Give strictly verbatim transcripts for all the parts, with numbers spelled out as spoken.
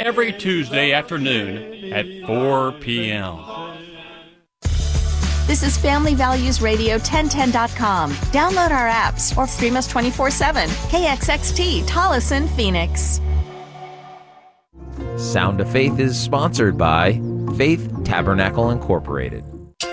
every Tuesday afternoon at four p.m. This is Family Values Radio ten ten dot com. Download our apps or stream us twenty-four seven. K X X T, Tolleson, Phoenix. Sound of Faith is sponsored by Faith Tabernacle Incorporated.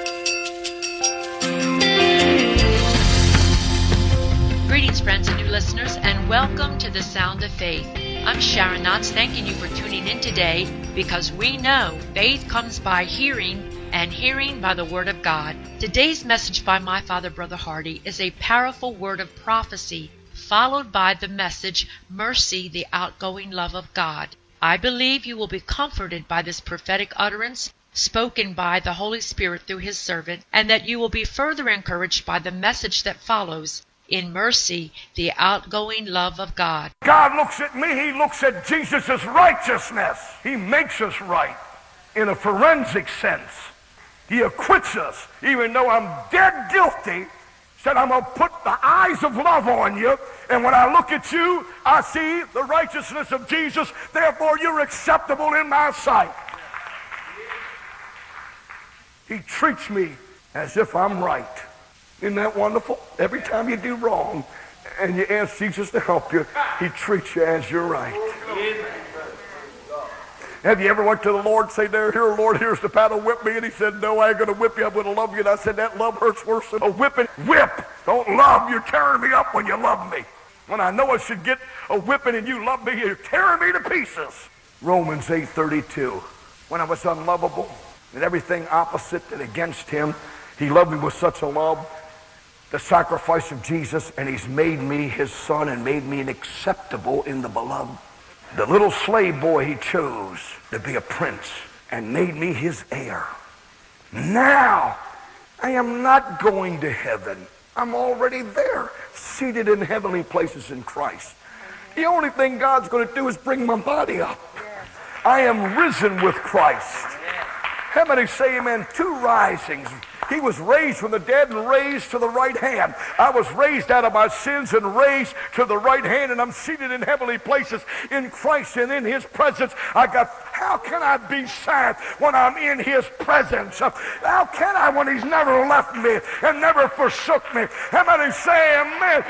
Greetings, friends and new listeners, and welcome to the Sound of Faith. I'm Sharon Knotts, thanking you for tuning in today, because we know faith comes by hearing, and hearing by the Word of God. Today's message by my father, Brother Hardy, is a powerful word of prophecy, followed by the message, Mercy, the Outgoing Love of God. I believe you will be comforted by this prophetic utterance spoken by the Holy Spirit through His servant, and that you will be further encouraged by the message that follows, in Mercy, the Outgoing Love of God. God looks at me, He looks at Jesus' righteousness. He makes us right in a forensic sense. He acquits us, even though I'm dead guilty. Said, I'm going to put the eyes of love on you, and when I look at you, I see the righteousness of Jesus. Therefore, you're acceptable in my sight. He treats me as if I'm right. Isn't that wonderful? Every time you do wrong and you ask Jesus to help you, He treats you as you're right. Have you ever went to the Lord and say, there, here, Lord, here's the paddle, whip me? And He said, no, I ain't going to whip you, I'm going to love you. And I said, that love hurts worse than a whipping. Whip, don't love, you're tearing me up when you love me. When I know I should get a whipping and you love me, you're tearing me to pieces. Romans eight thirty-two, when I was unlovable and everything opposite and against Him, He loved me with such a love, the sacrifice of Jesus, and He's made me His son and made me an acceptable in the beloved. The little slave boy He chose to be a prince and made me His heir. Now, I am not going to heaven. I'm already there, seated in heavenly places in Christ. The only thing God's going to do is bring my body up. I am risen with Christ. How many say amen? Two risings. He was raised from the dead and raised to the right hand. I was raised out of my sins and raised to the right hand, and I'm seated in heavenly places in Christ and in His presence. I got, how can I be sad when I'm in His presence? How can I when He's never left me and never forsook me? How many say amen?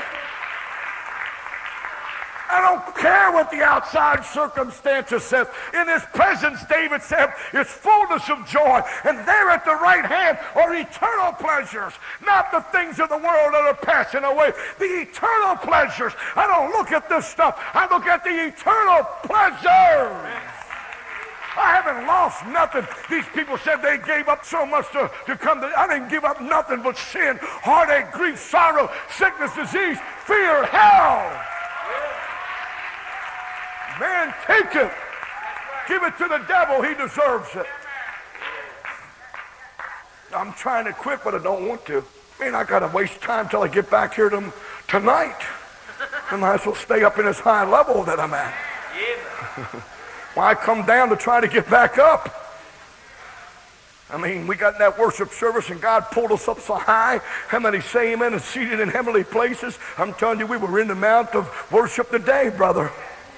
I don't care what the outside circumstances says. In His presence, David said, is fullness of joy. And there at the right hand are eternal pleasures. Not the things of the world that are passing away. The eternal pleasures. I don't look at this stuff. I look at the eternal pleasures. I haven't lost nothing. These people said they gave up so much to, to come to. I didn't give up nothing but sin, heartache, grief, sorrow, sickness, disease, fear, hell. Man, take it. Give it to the devil. He deserves it. I'm trying to quit, but I don't want to. I mean, I got to waste time till I get back here to, tonight. I might as well stay up in this high level that I'm at. Why come down to try to get back up? I mean, we got in that worship service and God pulled us up so high. How many say amen and seated in heavenly places? I'm telling you, we were in the mount of worship today, brother.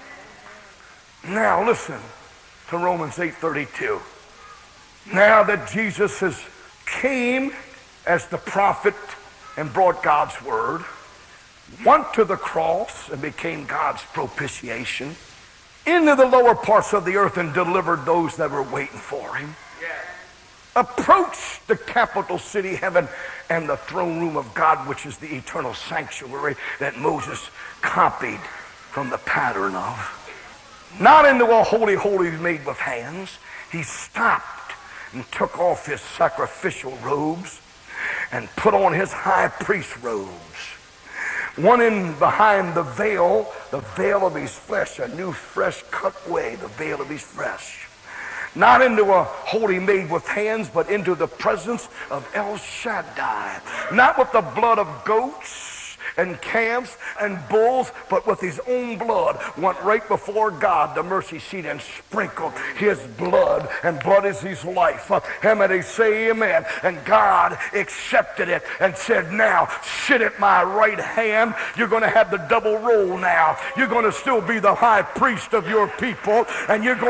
Now listen to Romans eight thirty-two. Now that Jesus has came as the prophet and brought God's word, went to the cross and became God's propitiation, into the lower parts of the earth and delivered those that were waiting for Him, approached the capital city, heaven, and the throne room of God, which is the eternal sanctuary that Moses copied from the pattern of. Not into a holy, holy made with hands. He stopped and took off His sacrificial robes and put on His high priest robes. One in behind the veil, the veil of His flesh, a new fresh cut way, the veil of His flesh. Not into a holy made with hands, but into the presence of El Shaddai. Not with the blood of goats and calves and bulls, but with His own blood, went right before God, the mercy seat, and sprinkled His blood, and blood is His life. How many say amen? And God accepted it and said, now sit at my right hand. You're going to have the double role now. You're going to still be the high priest of your people, and you're going